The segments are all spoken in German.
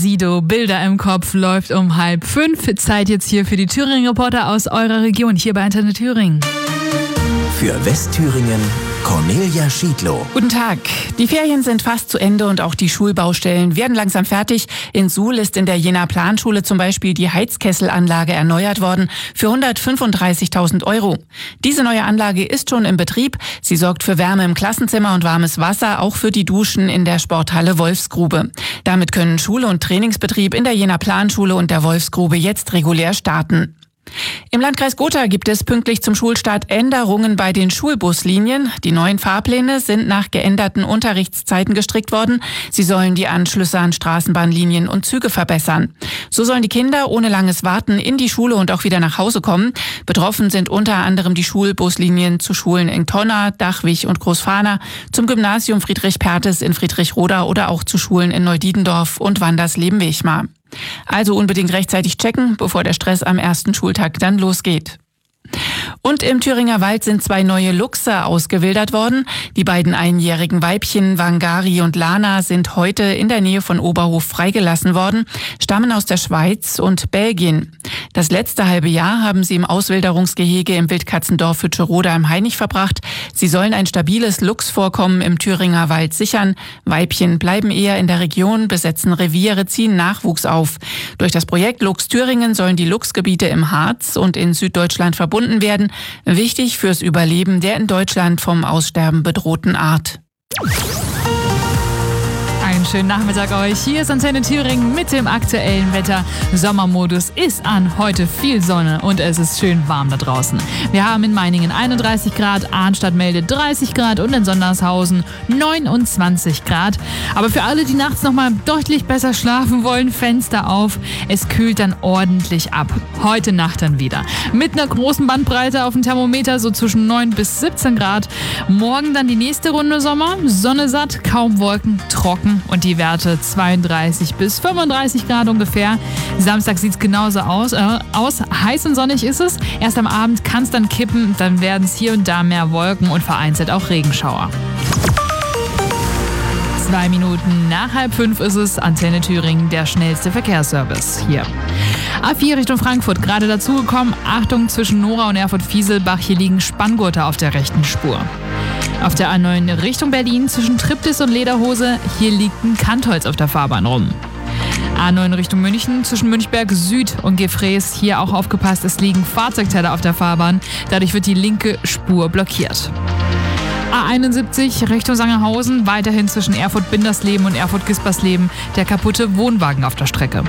Sido, Bilder im Kopf, läuft um 4:30. Zeit jetzt hier für die Thüringen-Reporter aus eurer Region, hier bei Antenne Thüringen. Für Westthüringen, Cornelia Schiedlow. Guten Tag. Die Ferien sind fast zu Ende und auch die Schulbaustellen werden langsam fertig. In Suhl ist in der Jenaer Planschule zum Beispiel die Heizkesselanlage erneuert worden für 135.000 €. Diese neue Anlage ist schon im Betrieb. Sie sorgt für Wärme im Klassenzimmer und warmes Wasser, auch für die Duschen in der Sporthalle Wolfsgrube. Damit können Schule und Trainingsbetrieb in der Jenaer Planschule und der Wolfsgrube jetzt regulär starten. Im Landkreis Gotha gibt es pünktlich zum Schulstart Änderungen bei den Schulbuslinien. Die neuen Fahrpläne sind nach geänderten Unterrichtszeiten gestrickt worden. Sie sollen die Anschlüsse an Straßenbahnlinien und Züge verbessern. So sollen die Kinder ohne langes Warten in die Schule und auch wieder nach Hause kommen. Betroffen sind unter anderem die Schulbuslinien zu Schulen in Tonna, Dachwig und Großfahner, zum Gymnasium Friedrich Perthes in Friedrichroda oder auch zu Schulen in Neudiedendorf und Wandersleben-Wechmar. Also unbedingt rechtzeitig checken, bevor der Stress am ersten Schultag dann losgeht. Und im Thüringer Wald sind 2 neue Luchse ausgewildert worden. Die beiden einjährigen Weibchen Wangari und Lana sind heute in der Nähe von Oberhof freigelassen worden, stammen aus der Schweiz und Belgien. Das letzte halbe Jahr haben sie im Auswilderungsgehege im Wildkatzendorf Hütscheroda im Hainich verbracht. Sie sollen ein stabiles Luchsvorkommen im Thüringer Wald sichern. Weibchen bleiben eher in der Region, besetzen Reviere, ziehen Nachwuchs auf. Durch das Projekt Luchs Thüringen sollen die Luchsgebiete im Harz und in Süddeutschland verbunden werden. Wichtig fürs Überleben der in Deutschland vom Aussterben bedrohten Art. Einen schönen Nachmittag euch. Hier ist Antenne Thüringen mit dem aktuellen Wetter. Sommermodus ist an. Heute viel Sonne und es ist schön warm da draußen. Wir haben in Meiningen 31 Grad, Arnstadt meldet 30 Grad und in Sondershausen 29 Grad. Aber für alle, die nachts nochmal deutlich besser schlafen wollen, Fenster auf. Es kühlt dann ordentlich ab. Heute Nacht dann wieder. Mit einer großen Bandbreite auf dem Thermometer, so zwischen 9 bis 17 Grad. Morgen dann die nächste Runde Sommer. Sonne satt, kaum Wolken, trocken. Und die Werte 32 bis 35 Grad ungefähr. Samstag sieht es genauso aus. Heiß und sonnig ist es. Erst am Abend kann es dann kippen. Dann werden es hier und da mehr Wolken und vereinzelt auch Regenschauer. 2 Minuten nach 4:30 ist es. Antenne Thüringen, der schnellste Verkehrsservice hier. A4 Richtung Frankfurt, gerade dazugekommen. Achtung, zwischen Nora und Erfurt-Fieselbach. Hier liegen Spanngurte auf der rechten Spur. Auf der A9 Richtung Berlin zwischen Triptis und Lederhose. Hier liegt ein Kantholz auf der Fahrbahn rum. A9 Richtung München zwischen Münchberg Süd und Gefrees. Hier auch aufgepasst, es liegen Fahrzeugteile auf der Fahrbahn. Dadurch wird die linke Spur blockiert. A71 Richtung Sangerhausen, weiterhin zwischen Erfurt-Bindersleben und Erfurt-Gispersleben der kaputte Wohnwagen auf der Strecke.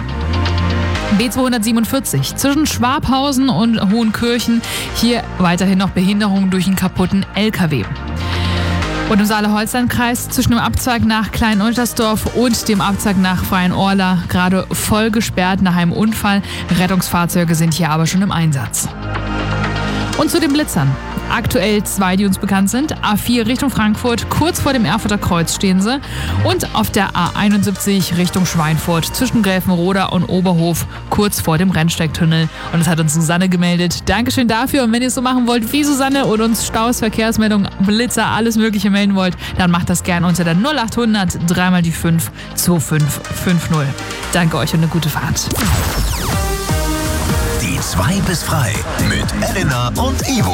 B247 zwischen Schwabhausen und Hohenkirchen, hier weiterhin noch Behinderung durch einen kaputten LKW. Und im Saale-Holstein-Kreis zwischen dem Abzweig nach Klein-Untersdorf und dem Abzweig nach Freienorla gerade voll gesperrt nach einem Unfall. Rettungsfahrzeuge sind hier aber schon im Einsatz. Und zu den Blitzern. Aktuell 2, die uns bekannt sind. A4 Richtung Frankfurt, kurz vor dem Erfurter Kreuz stehen sie. Und auf der A71 Richtung Schweinfurt zwischen Gräfenroda und Oberhof, kurz vor dem Rennsteigtunnel. Und das hat uns Susanne gemeldet. Dankeschön dafür. Und wenn ihr es so machen wollt wie Susanne und uns Staus, Verkehrsmeldungen, Blitzer, alles Mögliche melden wollt, dann macht das gern unter der 0800 3 die 5 2550. Danke euch und eine gute Fahrt. Die 2 bis frei mit Elena und Ivo.